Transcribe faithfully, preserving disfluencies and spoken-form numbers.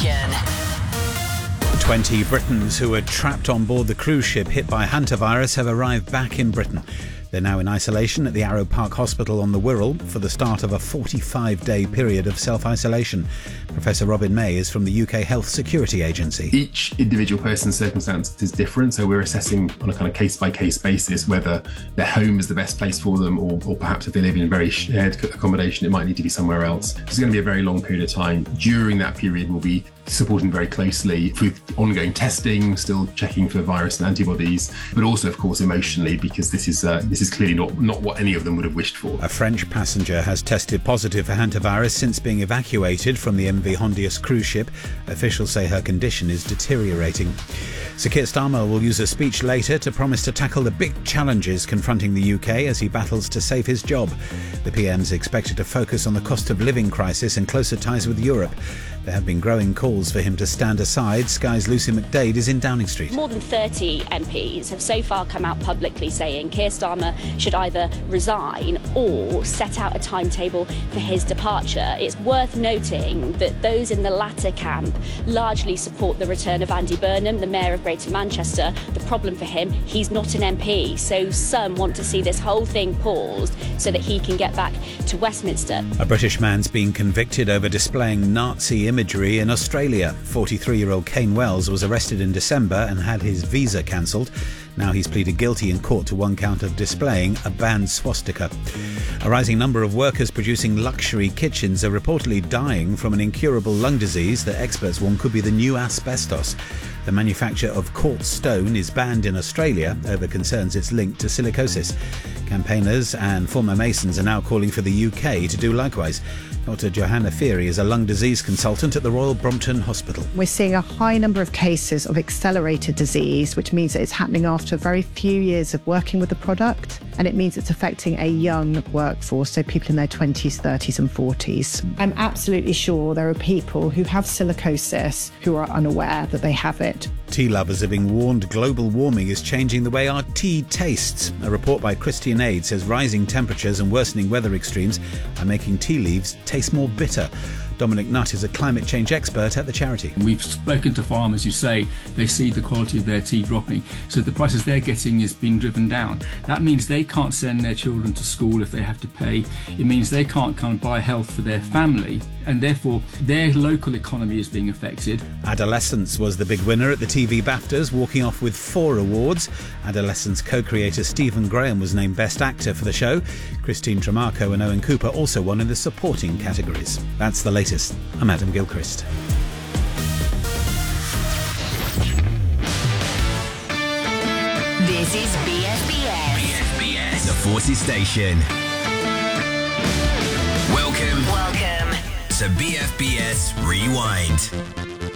Station. twenty Britons who were trapped on board the cruise ship hit by hantavirus have arrived back in Britain. They're now in isolation at the Arrow Park Hospital on the Wirral for the start of a forty-five day period of self-isolation. Professor Robin May is from the U K Health Security Agency. Each individual person's circumstance is different, so we're assessing on a kind of case-by-case basis whether their home is the best place for them, or, or perhaps if they live in very shared accommodation, it might need to be somewhere else. So it's going to be a very long period of time. During that period, we'll be supporting very closely with ongoing testing, still checking for virus and antibodies, but also, of course, emotionally, because this is uh, this is clearly not, not what any of them would have wished for. A French passenger has tested positive for hantavirus since being evacuated from the M V Hondius cruise ship. Officials say her condition is deteriorating. Sir Keir Starmer will use a speech later to promise to tackle the big challenges confronting the U K as he battles to save his job. The P M's expected to focus on the cost of living crisis and closer ties with Europe. There have been growing calls for him to stand aside. Sky's Lucy McDade is in Downing Street. More than thirty M Ps have so far come out publicly saying Keir Starmer should either resign or set out a timetable for his departure. It's worth noting that those in the latter camp largely support the return of Andy Burnham, the Mayor of Greater Manchester. The problem for him, he's not an M P, so some want to see this whole thing paused so that he can get back to Westminster. A British man's been convicted over displaying Nazi imagery in Australia. forty-three-year-old Kane Wells was arrested in December and had his visa cancelled. Now he's pleaded guilty in court to one count of displaying a banned swastika. A rising number of workers producing luxury kitchens are reportedly dying from an incurable lung disease that experts warn could be the new asbestos. The manufacture of quartz stone is banned in Australia over concerns it's linked to silicosis. Campaigners and former Masons are now calling for the U K to do likewise. Doctor Johanna Feary is a lung disease consultant at the Royal Brompton Hospital. We're seeing a high number of cases of accelerated disease, which means that it's happening after very few years of working with the product. And it means it's affecting a young workforce, so people in their twenties, thirties and forties. I'm absolutely sure there are people who have silicosis who are unaware that they have it. Tea lovers are being warned global warming is changing the way our tea tastes. A report by Christian Aid says rising temperatures and worsening weather extremes are making tea leaves taste more bitter. Dominic Nutt is a climate change expert at the charity. We've spoken to farmers who say they see the quality of their tea dropping, so the prices they're getting is being driven down. That means they can't send their children to school if they have to pay. It means they can't come and buy health for their family, and therefore their local economy is being affected. Adolescence was the big winner at the T V BAFTAs, walking off with four awards. Adolescence co-creator Stephen Graham was named Best Actor for the show. Christine Tremarco and Owen Cooper also won in the supporting categories. That's the latest. I'm Adam Gilchrist. This is B F B S. B F B S, the Forces Station. Welcome. Welcome to B F B S Rewind.